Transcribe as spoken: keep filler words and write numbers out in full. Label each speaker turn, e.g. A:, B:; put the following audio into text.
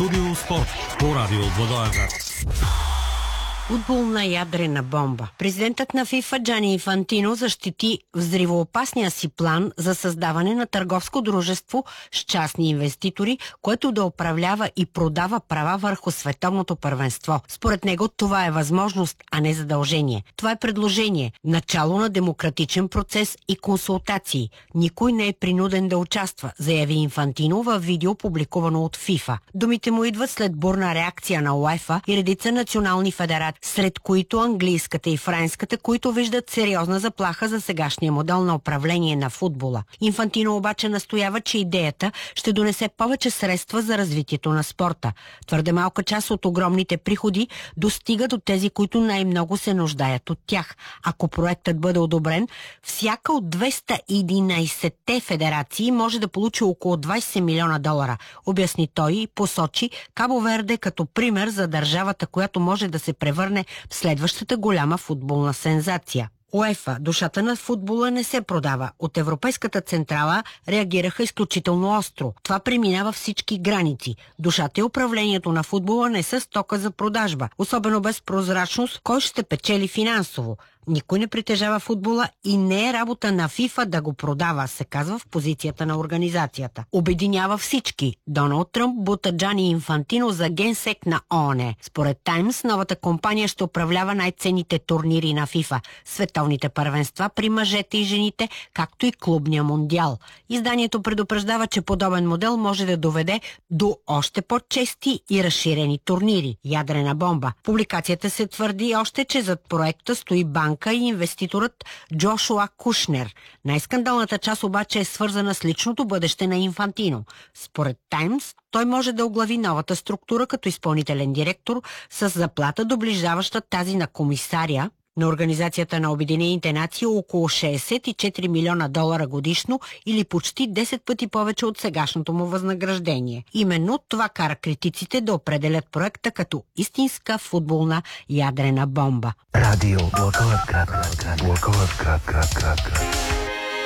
A: Студио спорт по радио Благоевград.
B: Футболна ядрена бомба. Президентът на ФИФА Джани Инфантино защити взривоопасния си план за създаване на търговско дружество с частни инвеститори, което да управлява и продава права върху световното първенство. Според него това е възможност, а не задължение. Това е предложение, начало на демократичен процес и консултации. Никой не е принуден да участва, заяви Инфантино във видео, публикувано от ФИФА. Думите му идват след бурна реакция на УЕФА и редица национални федерации, сред които английската и френската, които виждат сериозна заплаха за сегашния модел на управление на футбола. Инфантино обаче настоява, че идеята ще донесе повече средства за развитието на спорта. Твърде малка част от огромните приходи достига до тези, които най-много се нуждаят от тях. Ако проектът бъде одобрен, всяка от двеста и единайсетте федерации може да получи около двайсет милиона долара, обясни той и посочи Кабо Верде като пример за държавата, която може да се превърне в следващата голяма футболна сензация. УЕФА, душата на футбола не се продава. От Европейската централа реагираха изключително остро. Това преминава всички граници. Душата и управлението на футбола не са стока за продажба. Особено без прозрачност, кой ще печели финансово. Никой не притежава футбола и не е работа на ФИФА да го продава, се казва в позицията на организацията. Обединява всички. Доналд Тръмп бута Джани Инфантино за генсек на ООН. Според Таймс, новата компания ще управлява най-ценните турнири на ФИФА, световните първенства при мъжете и жените, както и клубния мондиал. Изданието предупреждава, че подобен модел може да доведе до още по-чести и разширени турнири. Ядрена бомба. Публикацията се твърди още, че зад проекта стои банка и инвеститорът Джошуа Кушнер. Най-скандалната част обаче е свързана с личното бъдеще на Инфантино. Според Таймс, той може да оглави новата структура като изпълнителен директор с заплата, доближаваща тази на комисаря на Организацията на Обединените нации, около шейсет и четири милиона долара годишно или почти десет пъти повече от сегашното му възнаграждение. Именно това кара критиците да определят проекта като истинска футболна ядрена бомба.
C: Радио Благоевград, град, град, Благоевград, град, град, град.